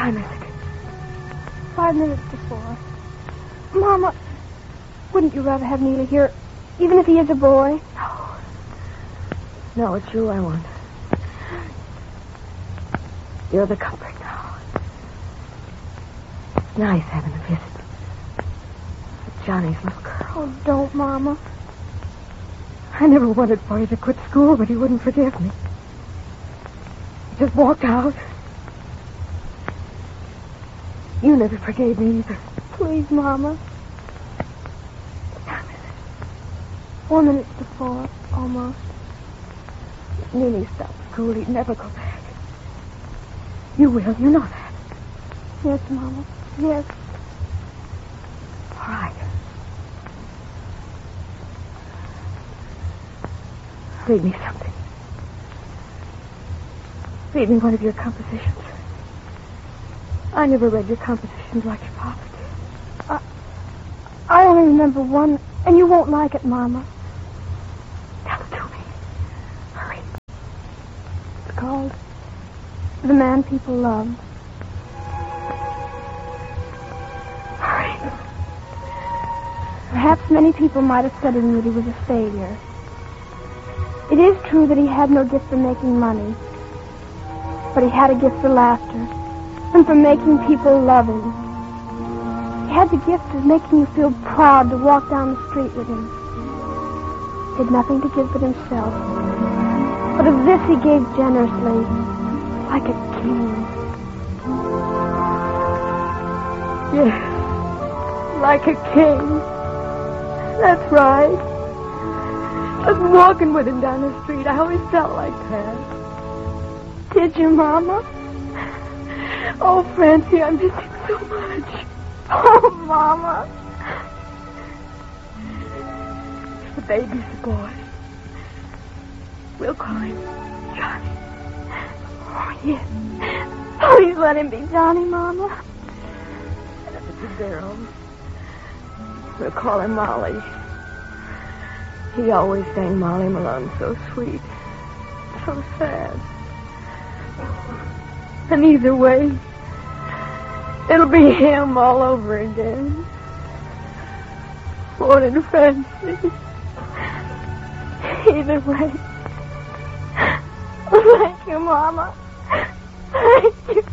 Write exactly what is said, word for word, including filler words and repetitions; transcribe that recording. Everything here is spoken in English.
time is it? Five minutes to four. Mama, wouldn't you rather have Neely here, even if he is a boy? No. No, it's you I want. You're the comfort now. It's nice having a visit. But Johnny's little girl. Oh, don't, Mama. I never wanted for you to quit school, but he wouldn't forgive me. He just walked out. You never forgave me either. Please, Mama. What time is it? Four minutes to four, almost. If Neely stopped school, he'd never go back. You will, you know that. Yes, Mama. Yes. All right. Read me something. Read me one of your compositions. I never read your compositions like your papa did. I, I only remember one, and you won't like it, Mama. Tell it to me. Hurry. It's called The Man People Loved. Hurry. Perhaps many people might have said of him that he was a failure. It is true that he had no gift for making money, but he had a gift for laughter and for making people love him. He had the gift of making you feel proud to walk down the street with him. He had nothing to give but himself, but of this he gave generously, like a king. Yes, like a king. That's right. Just walking with him down the street, I always felt like that. Did you, Mama? Oh, Francie, I miss him so much. Oh, Mama. The baby's a boy. We'll call him Johnny. Oh, yes. Please let him be Johnny, Mama. And if it's a girl, we'll call him Molly. He always sang Molly Malone so sweet, so sad. And either way, it'll be him all over again. Morning, Francie. Either way. Thank you, Mama. Thank you.